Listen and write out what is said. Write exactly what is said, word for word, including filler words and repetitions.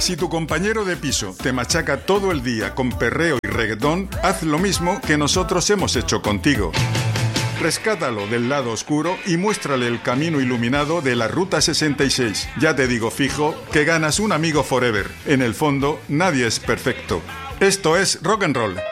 Si tu compañero de piso te machaca todo el día con perreo y reggaetón, haz lo mismo que nosotros hemos hecho contigo. Rescátalo del lado oscuro y muéstrale el camino iluminado de la Ruta sesenta y seis. Ya te digo fijo que ganas un amigo forever. En el fondo, nadie es perfecto. Esto es Rock and Roll.